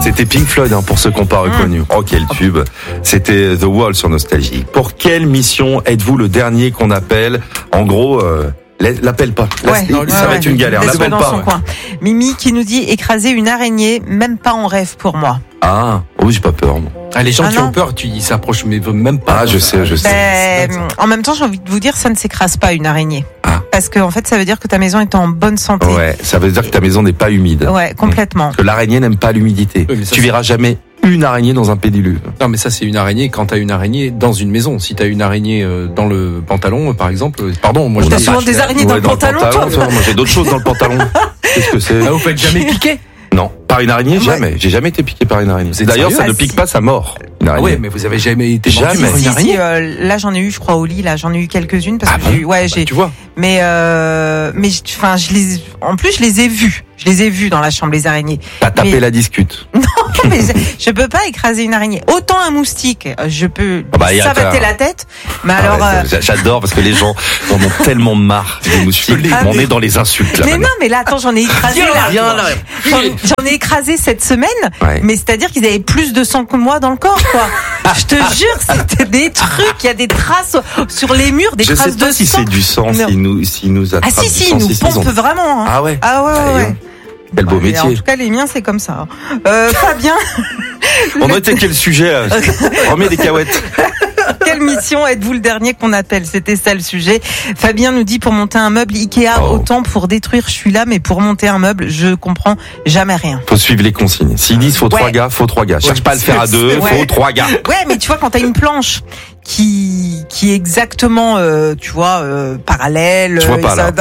C'était Pink Floyd, pour ceux qui n'ont pas reconnu. Oh, quel tube. C'était The Wall sur Nostalgie. Pour quelle mission êtes-vous le dernier qu'on appelle? En gros, l'appelle pas. Ça va être une galère. L'appelle pas. Mimi qui nous dit écraser une araignée, même pas en rêve pour moi. Ah, oui, j'ai pas peur, moi. Les gens qui ont peur, ils s'approchent, mais même pas. Ah, je sais. En même temps, j'ai envie de vous dire, ça ne s'écrase pas une araignée. Parce que, en fait, ça veut dire que ta maison est en bonne santé. Ouais, ça veut dire que ta maison n'est pas humide. Ouais, complètement. Que l'araignée n'aime pas l'humidité. Oui, tu verras jamais une araignée dans un pédiluve. Non, mais ça, c'est une araignée quand t'as une araignée dans une maison. Si t'as une araignée dans le pantalon, par exemple, pardon, moi, t'as souvent des araignées dans le pantalon, toi. Moi, j'ai d'autres choses dans le pantalon. Qu'est-ce que c'est? Vous faites jamais piquer? Non, par une araignée, jamais. J'ai jamais été piqué par une araignée. D'ailleurs, ça ne pique pas sa mort. Oui, mais vous avez jamais été mordu par une araignée. Là, j'en ai eu, je crois, au lit. Là, j'en ai eu quelques-unes parce que j'ai. Tu vois. Mais enfin, en plus, je les ai vues. Je les ai vues dans la chambre, les araignées. T'as tapé la discute. Non, mais je peux pas écraser une araignée. Autant un moustique, je peux savater la tête. Mais alors. J'adore parce que les gens en ont tellement marre des moustiques. On est dans les insultes là. Mais non, mais là, attends, j'en ai écrasé. J'en ai écrasé cette semaine. Ouais. Mais c'est-à-dire qu'ils avaient plus de sang que moi dans le corps, quoi. Je te jure, c'était des trucs. Il y a des traces sur les murs, des traces de sang. Je sais pas si c'est du sang, s'ils nous attrapent. Ah si, ils nous pompent vraiment. Ah ouais. Ah ouais. Quel beau métier. En tout cas, les miens, c'est comme ça. Fabien. On était quel sujet? Remets des cahuètes. Quelle mission êtes-vous le dernier qu'on appelle? C'était ça le sujet. Fabien nous dit pour monter un meuble Ikea, autant pour détruire, je suis là, mais pour monter un meuble, je comprends jamais rien. Faut suivre les consignes. S'ils disent faut 3 gars, faut 3 gars. Cherche pas à le faire à 2, faut 3 gars. Ouais, mais tu vois, quand t'as une planche qui est exactement, parallèle. Je vois pas là.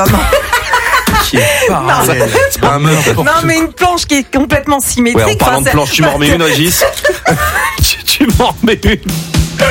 C'est pas un meuble. Non, mais une planche qui est complètement symétrique. Ouais, en parlant de planche, tu m'en remets une, Régis. Tu m'en remets une.